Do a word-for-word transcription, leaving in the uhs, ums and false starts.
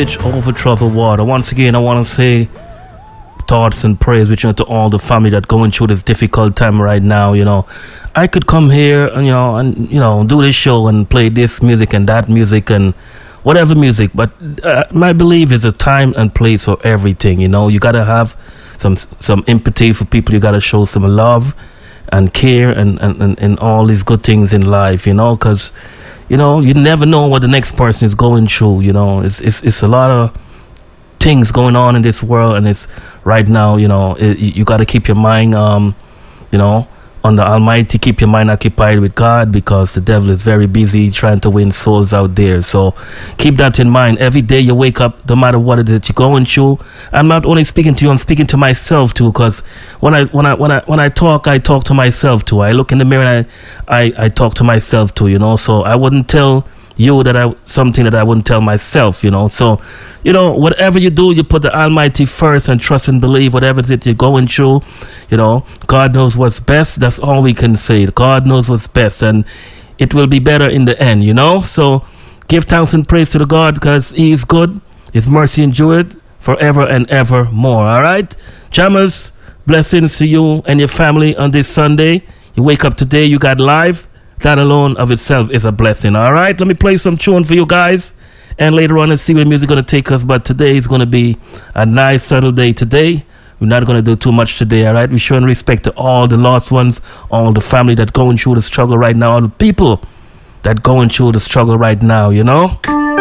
bridge over troubled water. Once again, I want to say thoughts and prayers reaching out to all the family that going through this difficult time right now. You know, I could come here and you know and you know do this show and play this music and that music and whatever music, but uh, my belief is a time and place for everything. You know, you gotta have some some empathy for people. You gotta show some love and care and and, and, and all these good things in life. You know, because you know you never know what the next person is going through. You know, it's it's it's a lot of things going on in this world, and it's right now. You know, it, you gotta keep your mind, um, you know. on the Almighty, keep your mind occupied with God, because the devil is very busy trying to win souls out there. So keep that in mind. Every day you wake up, no matter what it is you're going through. I'm not only speaking to you, I'm speaking to myself too, because when I when I when I when I talk, I talk to myself too. I look in the mirror and I, I, I talk to myself too, you know. So I wouldn't tell you that I something that I wouldn't tell myself, you know. So, you know, whatever you do, you put the Almighty first and trust and believe whatever it is you're going through. You know, God knows what's best. That's all we can say. God knows what's best, and it will be better in the end, you know. So give thanks and praise to the God, because He is good. His mercy endureth forever and ever more. All right, jammers, blessings to you and your family on this Sunday. You wake up today, you got life. That alone of itself is a blessing. All right, let me play some tune for you guys, and later on let's see where music is going to take us. But today is going to be a nice subtle day today. We're not going to do too much today. All right, we're showing respect to all the lost ones, all the family that going through the struggle right now, all the people that going through the struggle right now, you know.